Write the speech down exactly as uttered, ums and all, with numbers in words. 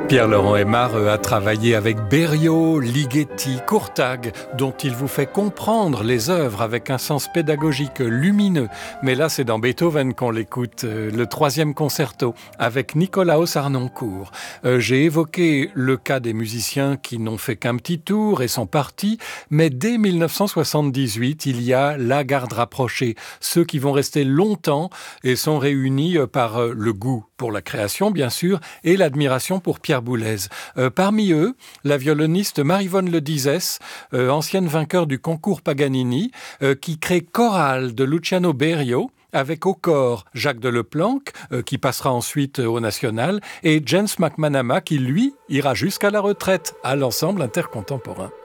Pierre-Laurent Aimard a travaillé avec Berio, Ligeti, Courtag, dont il vous fait comprendre les œuvres avec un sens pédagogique lumineux. Mais là, c'est dans Beethoven qu'on l'écoute, le troisième concerto, avec Nicolaos Harnoncourt. Euh, j'ai évoqué le cas des musiciens qui n'ont fait qu'un petit tour et sont partis, mais dès mille neuf cent soixante-dix-huit, il y a la garde rapprochée, ceux qui vont rester longtemps et sont réunis par le goût pour la création, bien sûr, et l'admiration pour Pierre Boulez. Euh, parmi eux, la violoniste Maryvonne Ledizès, euh, ancienne vainqueur du concours Paganini, euh, qui crée Chorale de Luciano Berio, avec au corps Jacques de Leplanck, euh, qui passera ensuite au National, et Jens McManama, qui, lui, ira jusqu'à la retraite à l'ensemble intercontemporain.